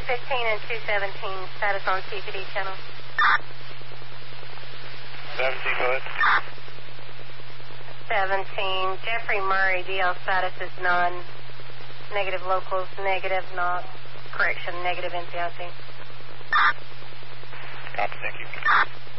and 217, status on CPD channel. 17, go ahead. 17, Jeffrey Murray, DL status is none. Negative locals, negative, not, correction, negative NCIC. Copy, thank you.